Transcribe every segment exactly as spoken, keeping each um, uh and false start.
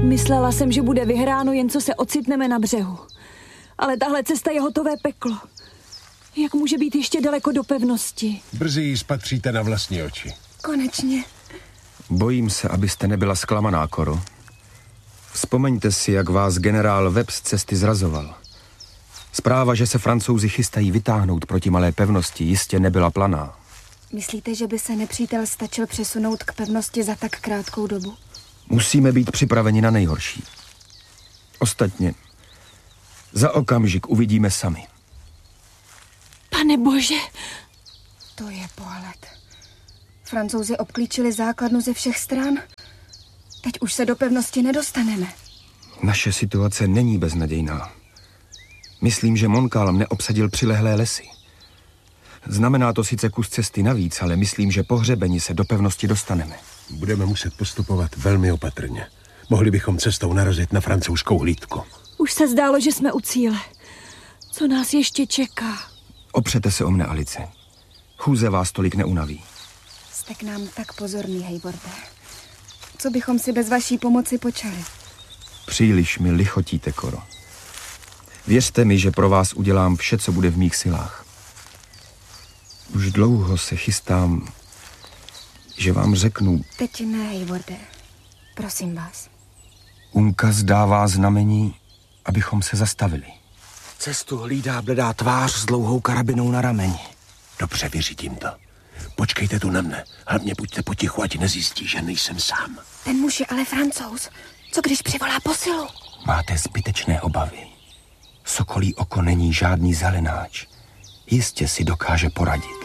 Myslela jsem, že bude vyhráno, jen co se ocitneme na břehu. Ale tahle cesta je hotové peklo. Jak může být ještě daleko do pevnosti? Brzy ji spatříte na vlastní oči. Konečně. Bojím se, abyste nebyla zklamaná, Koro. Vzpomeňte si, jak vás generál Webb z cesty zrazoval. Zpráva, že se Francouzi chystají vytáhnout proti malé pevnosti, jistě nebyla planá. Myslíte, že by se nepřítel stačil přesunout k pevnosti za tak krátkou dobu? Musíme být připraveni na nejhorší. Ostatně, za okamžik uvidíme sami. Pane bože! To je pohled. Francouzi obklíčili základnu ze všech stran. Teď už se do pevnosti nedostaneme. Naše situace není beznadějná. Myslím, že Montcalm neobsadil přilehlé lesy. Znamená to sice kus cesty navíc, ale myslím, že pohřebeni se do pevnosti dostaneme. Budeme muset postupovat velmi opatrně. Mohli bychom cestou narazit na francouzskou hlídku. Už se zdálo, že jsme u cíle. Co nás ještě čeká? Opřete se o mne, Alice. Chůze vás tolik neunaví. Jste k nám tak pozorný, Haywarde. Co bychom si bez vaší pomoci počali? Příliš mi lichotíte, Koro. Věřte mi, že pro vás udělám vše, co bude v mých silách. Už dlouho se chystám, že vám řeknu... Teď ne, Haywarde. Prosím vás. Unkaz dává znamení, abychom se zastavili. Cestu hlídá bledá tvář s dlouhou karabinou na rameni. Dobře, vyřídím to. Počkejte tu na mne. Hlavně buďte potichu, ať nezjistí, že nejsem sám. Ten muž je ale Francouz. Co když přivolá posilu? Máte zbytečné obavy. Sokolí oko není žádný zelenáč. Jistě si dokáže poradit.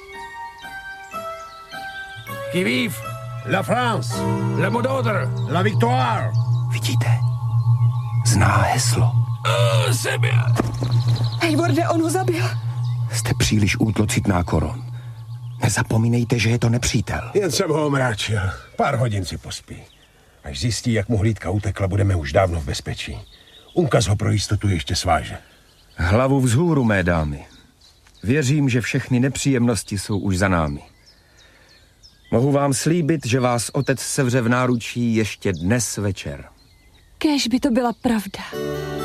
Qui vive? La France! Le mot d'ordre! La victoire! Vidíte? Zná heslo. Oh, c'est bien! Haywarde, on ho zabil. Jste příliš útlocitná, Koro. Nezapomínejte, že je to nepřítel. Jen jsem ho omráčil. Pár hodin si pospí. Až zjistí, jak mu hlídka utekla, budeme už dávno v bezpečí. Unkaz ho pro jistotu ještě sváže. Hlavu vzhůru, mé dámy. Věřím, že všechny nepříjemnosti jsou už za námi. Mohu vám slíbit, že vás otec sevře v náručí ještě dnes večer. Kéž by to byla pravda.